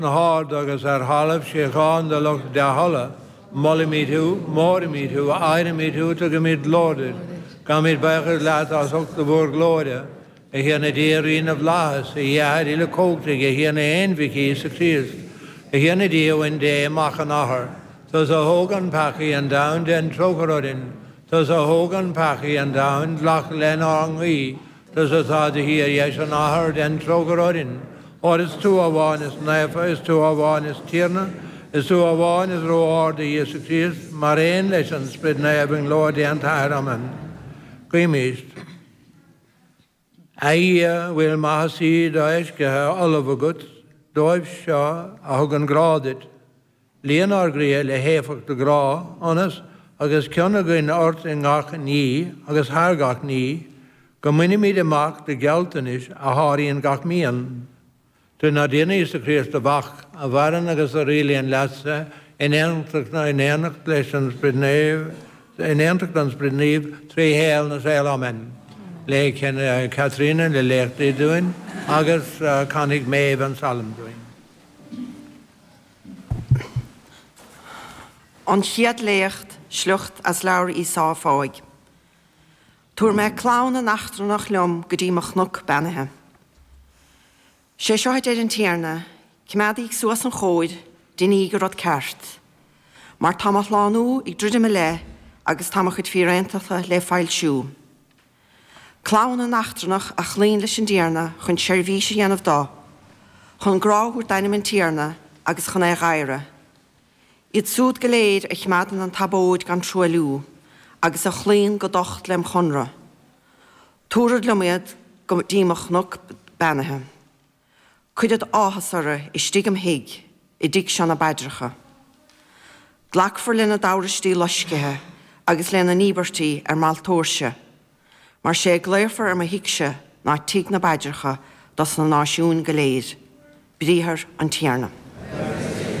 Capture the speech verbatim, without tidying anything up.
na hard agus ar half sé gaan de loch de halle. Molle mit hu, more mit hu, aire mit hu, to gemid lorde. Ga mit beger laat als ook de woord glode. E hier ne dier in of laas, e hier had ile kookte, e hier ne envik is Christ. E hier ne dier in de machen acher. Tos a hogan paki en down den trokerodin. Tos a hogan paki en down lach len angri. Tos a thade hier jes an acher den trokerodin. Or is to a one is nefa, is to a one is tierna. Is to a one is roar de Jesu Christ, maar één lessen sprit nebing Lord de entire amen. Grimist. Eie wil mahasi da eske alle gut, doif sha a hogan gradit. Leonar grie le hefak de gra, honest, agus kjonna gyn ort in gach ni, agus haar gach ni, gomini mi de mak de geltenis a hari in gach mien. Toen nadien is de Christ de wach, a waren agus a rili en lasse, in entig na in enig lessens bedneef, in entig dans bedneef, twee heel na zeil amen. Leek en uh, Catherine, le leert die doen, agus uh, kan ik mee van salm doen. On siad leert, slucht as laur i sa faig. Toer me klauwen achter nach lom, gediemach nok bennehe. Sé seo id an tíarna, cymad ag suas an chóid, din i gyrod cert. Mar tamach lánú ag dryd am le, agus tamach id fi rentacha le ffail siw. Clawn an achtrynach a chlyn leis an díarna, chun sérvís a dhéanamh dá. Chun gráhúr dainam an tíarna, agus chun é gaire. Iad súd goléir a chymad an tabóid gan trúalú, agus a chlyn go docht lem chunra. Túrad lumiad go dímach nok bennehe. Cuidad áhasara is stigam hig, I dig sean a baidracha. Glach for lena dauristí loiscithe, agus lena níbertí ar maltóirse. Mar sé gléirfar ar ma hiicse ná tig na baidracha das na náisiún goléir. Bríthar an tíarna.